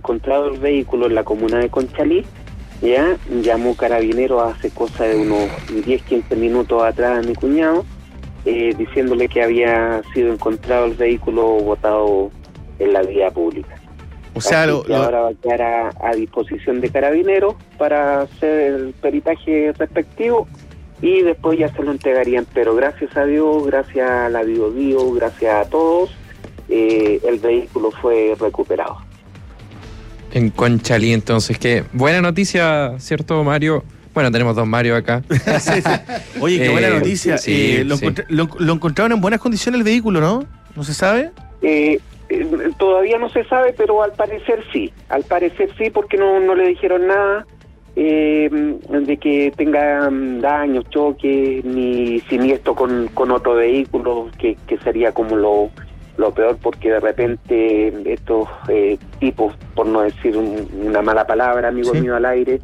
encontrado el vehículo en la comuna de Conchalí, ya llamó Carabineros hace cosa de unos 10-15 minutos atrás a mi cuñado, diciéndole que había sido encontrado el vehículo botado en la vía pública. O sea, ahora va a quedar a disposición de Carabineros para hacer el peritaje respectivo y después ya se lo entregarían. Pero gracias a Dios, gracias a la Biobío, gracias a todos, el vehículo fue recuperado. En Conchalí, entonces, qué buena noticia, ¿cierto, Mario? Bueno, tenemos dos Mario acá. Sí. Oye, qué buena noticia. Lo encontraron en buenas condiciones el vehículo, ¿no? ¿No se sabe? Todavía no se sabe, pero al parecer sí, porque no le dijeron nada de que tenga daños, choques, ni siniestro con otro vehículo, que sería como lo peor, porque de repente estos tipos, por no decir una mala palabra, amigo mío al aire,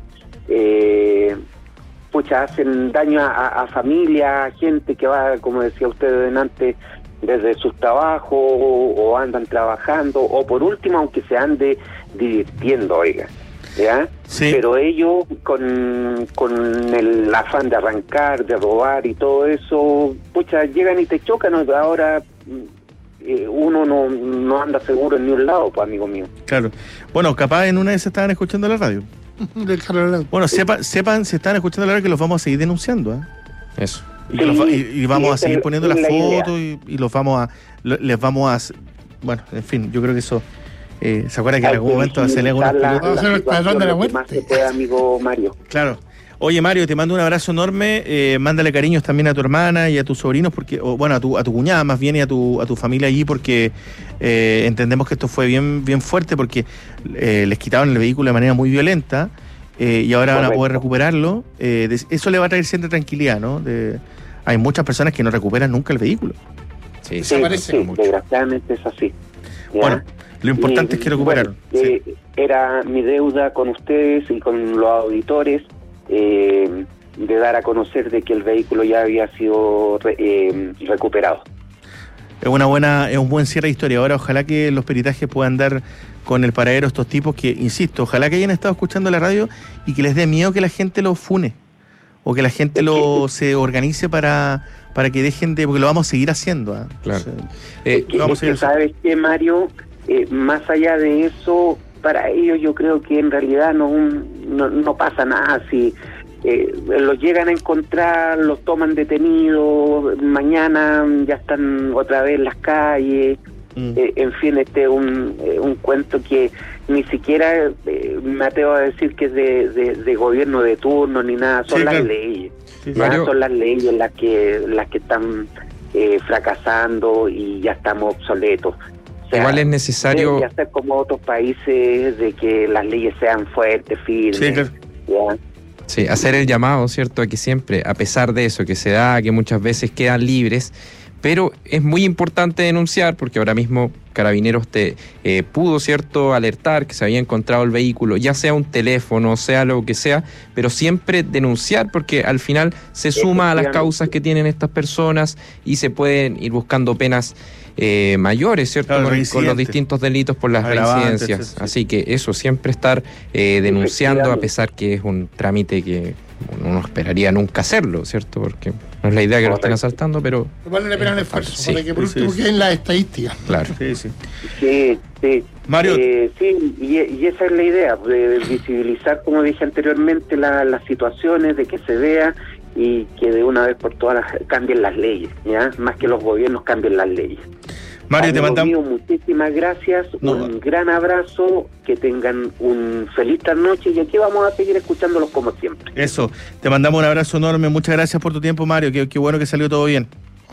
hacen daño a familia, a gente que va, como decía usted antes, desde sus trabajos o andan trabajando, o por último, aunque se ande divirtiendo, oiga, ¿ya? Sí. Pero ellos con el afán de arrancar, de robar y todo eso, llegan y te chocan. Ahora uno no anda seguro en ningún lado, pues, amigo mío. Claro. Bueno, capaz en una vez se estaban escuchando la radio. Bueno, sepan si están escuchando la radio, que los vamos a seguir denunciando, ¿eh? Eso. Y vamos a seguir poniendo las fotos y les vamos a... Bueno, en fin, yo creo que eso... ¿se acuerda que en algún momento va a ser alguna pelota? Vamos a hacer el padrón de la muerte. Más se puede, amigo Mario. Claro. Oye, Mario, te mando un abrazo enorme. Mándale cariños también a tu hermana y a tus sobrinos, porque, a tu cuñada más bien, y a tu familia allí, porque entendemos que esto fue bien fuerte, porque les quitaron el vehículo de manera muy violenta. Y ahora van a poder recuperarlo. Eso le va a traer siempre tranquilidad, ¿no? Hay muchas personas que no recuperan nunca el vehículo. Sí, desgraciadamente es así. ¿Ya? Bueno, lo importante es que recuperaron. Era mi deuda con ustedes y con los auditores de dar a conocer de que el vehículo ya había sido recuperado. Es un buen cierre de historia. Ahora ojalá que los peritajes puedan dar con el paradero estos tipos que, insisto, ojalá que hayan estado escuchando la radio y que les dé miedo que la gente los fune o que la gente se organice para que dejen de... porque lo vamos a seguir haciendo, ¿eh? Claro. ¿Sabes qué, Mario? Más allá de eso, para ellos yo creo que en realidad no pasa nada. Si los llegan a encontrar, los toman detenidos, mañana ya están otra vez en las calles. En fin, este es un cuento que ni siquiera me atrevo a decir que es de gobierno de turno ni nada, son las leyes. Son las leyes las que están fracasando y ya estamos obsoletos. O sea, igual es necesario... Debería ser como otros países, de que las leyes sean fuertes, firmes. Sí, claro. ¿Ya? Sí, hacer el llamado, ¿cierto?, a que siempre, a pesar de eso, que se da, que muchas veces quedan libres, pero es muy importante denunciar, porque ahora mismo Carabineros pudo, ¿cierto?, alertar que se había encontrado el vehículo, ya sea un teléfono, sea lo que sea, pero siempre denunciar, porque al final se suma a las causas que tienen estas personas y se pueden ir buscando penas mayores, ¿cierto?, claro, con los distintos delitos por las reincidencias. Así que eso, siempre estar denunciando, a pesar que es un trámite que uno no esperaría nunca hacerlo, ¿cierto? Porque no es la idea que lo estén asaltando, pero... Vale la pena el esfuerzo, sí, para que por último queden las estadísticas. Claro. Sí. Mario... sí, y esa es la idea, de visibilizar, como dije anteriormente, las situaciones, de que se vea y que de una vez por todas cambien las leyes, ¿ya? Más que los gobiernos cambien las leyes. Mario, te mandamos... muchísimas gracias, un gran abrazo, que tengan un feliz noche y aquí vamos a seguir escuchándolos como siempre. Eso, te mandamos un abrazo enorme, muchas gracias por tu tiempo, Mario, qué bueno que salió todo bien.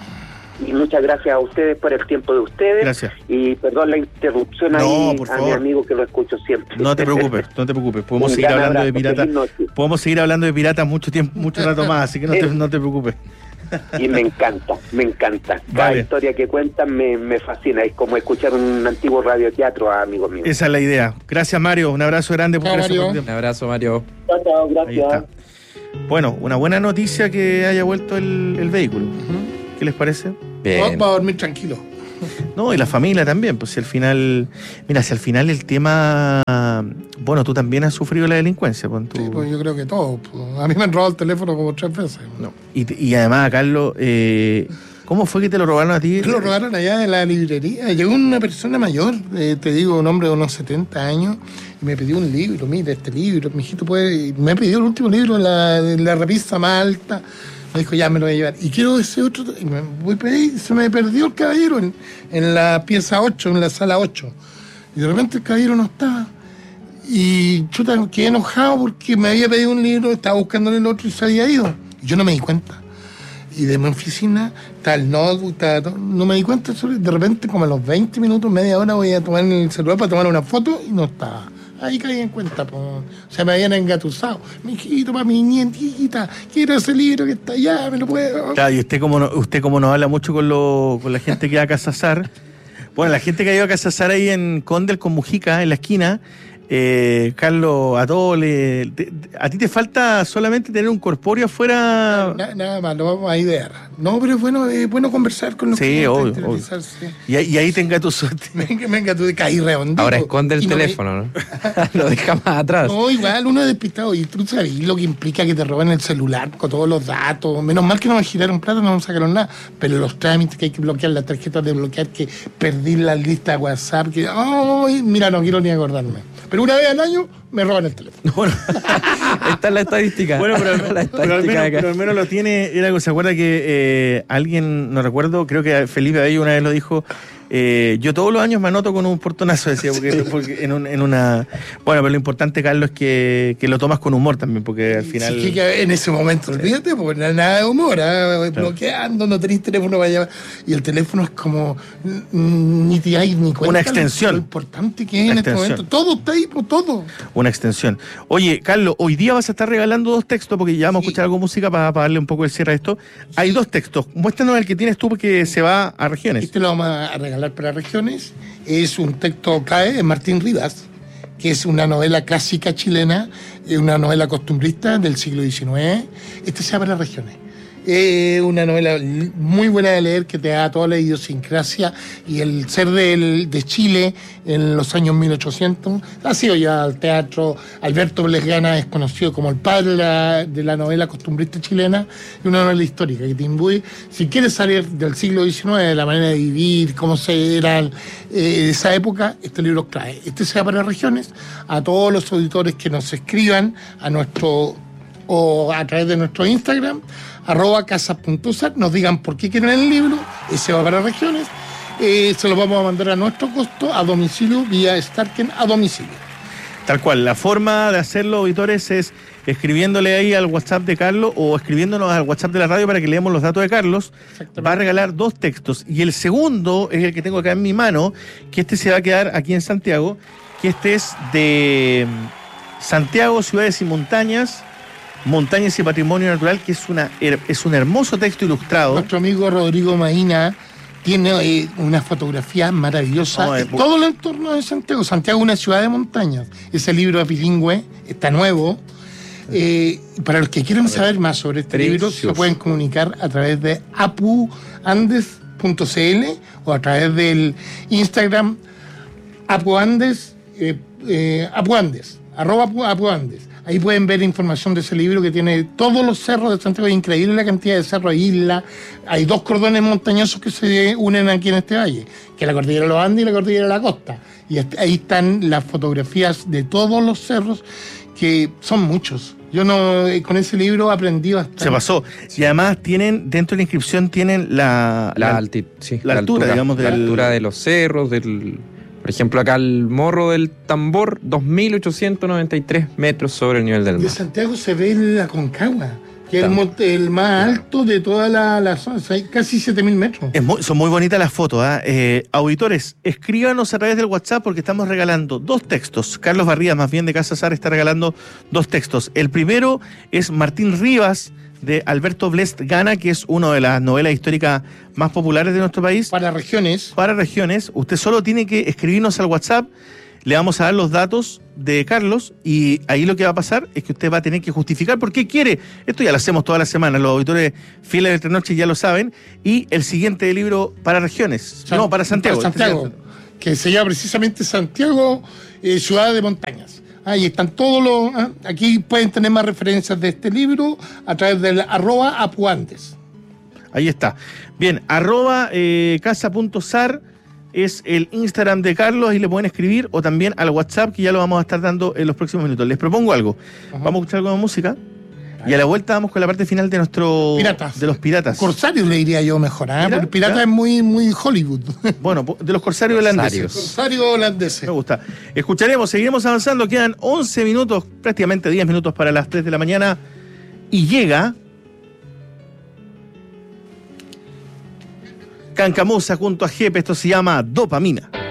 Y muchas gracias a ustedes por el tiempo de ustedes. Gracias. Y perdón la interrupción ahí a mi amigo que lo escucho siempre. No te preocupes. Podemos seguir hablando de piratas. Podemos seguir hablando de piratas mucho rato más, así que no te preocupes. Y me encanta. Cada historia que cuentan me fascina. Es como escuchar un antiguo radioteatro, amigo mío. Esa es la idea. Gracias, Mario. Un abrazo grande. Un abrazo, Mario. Chao, gracias. Bueno, una buena noticia que haya vuelto el vehículo. ¿Qué les parece? Bien. Va a dormir tranquilo. No, y la familia también, pues si al final el tema bueno, tú también has sufrido la delincuencia. Sí, pues yo creo que todo. A mí me han robado el teléfono como 3 veces. No. Y además, Carlos, ¿cómo fue que te lo robaron a ti? Me lo robaron allá en la librería. Llegó una persona mayor, te digo, un hombre de unos 70 años, y me pidió un libro. Mira, este libro, mijito, me pidió el último libro, la revista más alta. Me dijo, ya me lo voy a llevar. Y quiero ese otro. Y me voy a pedir, se me perdió el caballero en la pieza 8, en la sala 8. Y de repente el caballero no estaba. Y chuta, quedé enojado porque me había pedido un libro, estaba buscándole el otro y se había ido. Y yo no me di cuenta. Y de mi oficina, está el notebook, no me di cuenta. De repente, como a los 20 minutos, media hora, voy a tomar el celular para tomar una foto y no estaba. Ahí caí en cuenta, pues. O sea, me habían engatusado. Mi hijito, para mi nietita, quiero ese libro que está allá, me lo puedo. Claro, y usted como no habla mucho con la gente que va a Casazar. Bueno, la gente que ha ido a Casazar ahí en Condel con Mujica, en la esquina, Carlos, a ti te falta solamente tener un corpóreo afuera. Nada más, lo vamos a idear. No, pero es bueno conversar con los clientes. Sí, obvio. Y ahí tenga tu suerte. Venga, tú caí redondito. Ahora esconde el teléfono, ¿no? Lo deja más atrás. No, igual, uno es despistado. Y tú sabes lo que implica que te roben el celular con todos los datos. Menos mal que no me giraron plata, no me sacaron nada. Pero los trámites que hay que bloquear, las tarjetas de bloquear, que perdí la lista de WhatsApp, que... mira, no quiero ni acordarme. Pero una vez al año me roban el teléfono. Bueno, esta es la estadística. Bueno, pero al menos lo tiene. Era que se acuerda que alguien, no recuerdo, creo que Felipe Abello una vez lo dijo. Yo todos los años me anoto con un portonazo, decía, porque en una... Bueno, pero lo importante, Carlos, es que lo tomas con humor también, porque al final... Sí, que en ese momento, olvídate, porque nada de humor, claro. Bloqueando, no tenés teléfono para llamar. Y el teléfono es como... Ni te hay ni cuenta. Una extensión. Lo importante que es en este momento. Todo está ahí, por todo. Una extensión. Oye, Carlos, hoy día vas a estar regalando 2 textos, porque ya vamos a escuchar algo de música para darle un poco el cierre a esto. Hay 2 textos. Muéstranos el que tienes tú, porque se va a regiones. Este lo vamos a regalar para regiones. Es un texto CAE de Martín Rivas, que es una novela clásica chilena, una novela costumbrista del siglo XIX. Este se llama para regiones. Es una novela muy buena de leer, que te da toda la idiosincrasia y el ser de Chile en los años 1800. Ha sido ya al teatro. Alberto Blesgana es conocido como el padre de la novela costumbrista chilena, y una novela histórica que te imbuye. Si quieres salir del siglo XIX, de la manera de vivir, cómo se era esa época, este libro es clave. Este sea para regiones. A todos los auditores que nos escriban o a través de nuestro Instagram, @casas.usar, nos digan por qué quieren el libro, ese va para regiones, se lo vamos a mandar a nuestro costo, a domicilio, vía Starken a domicilio. Tal cual, la forma de hacerlo, auditores, es escribiéndole ahí al WhatsApp de Carlos o escribiéndonos al WhatsApp de la radio para que leamos los datos de Carlos. Va a regalar 2 textos, y el segundo es el que tengo acá en mi mano, que este se va a quedar aquí en Santiago, que este es de Santiago, Ciudades y Montañas y Patrimonio Natural, que es un hermoso texto ilustrado. Nuestro amigo Rodrigo Maína tiene una fotografía maravillosa de todo el entorno de Santiago. Santiago es una ciudad de montañas. Ese libro es bilingüe, está nuevo. Para los que quieran saber más sobre este libro, se pueden comunicar a través de apuandes.cl o a través del Instagram apuandes, @apuandes. Ahí pueden ver información de ese libro, que tiene todos los cerros de Santiago. Es increíble la cantidad de cerros, islas. Hay 2 cordones montañosos que se unen aquí en este valle, que es la cordillera de los Andes y la cordillera de la Costa. Y ahí están las fotografías de todos los cerros, que son muchos. Yo con ese libro aprendí bastante. Se pasó. Y además tienen, dentro de la inscripción, tienen la altura, digamos. La altura de los cerros, por ejemplo, acá el Morro del Tambor, 2.893 metros sobre el nivel del mar. De Santiago se ve la Concagua, que es el más alto de toda la zona, hay casi 7.000 metros. Son muy bonitas las fotos. Auditores, escríbanos a través del WhatsApp, porque estamos regalando 2 textos. Carlos Barrías, más bien de Casa Sar, está regalando 2 textos. El primero es Martín Rivas, de Alberto Blesgana, que es una de las novelas históricas más populares de nuestro país. Para regiones. Usted solo tiene que escribirnos al WhatsApp, le vamos a dar los datos de Carlos, y ahí lo que va a pasar es que usted va a tener que justificar por qué quiere. Esto ya lo hacemos toda la semana, los auditores fieles de Entre Noches ya lo saben. Y el siguiente libro para regiones, para Santiago. Para Santiago. que se llama precisamente Santiago, Ciudad de Montañas. Ahí están todos los... Aquí pueden tener más referencias de este libro a través del @apuandes. Ahí está. Bien, @casa.sar es el Instagram de Carlos, y le pueden escribir, o también al WhatsApp, que ya lo vamos a estar dando en los próximos minutos. Les propongo algo. Vamos a escuchar algo de música. Y a la vuelta vamos con la parte final de Piratas. de los piratas. Corsarios le diría yo mejor, porque pirata es muy Hollywood. Bueno, de los corsarios holandeses. Corsarios holandeses. Me gusta. Escucharemos, seguiremos avanzando. Quedan 11 minutos, prácticamente 10 minutos para las 3 de la mañana. Y llega Cancamosa junto a Jepe. Esto se llama Dopamina.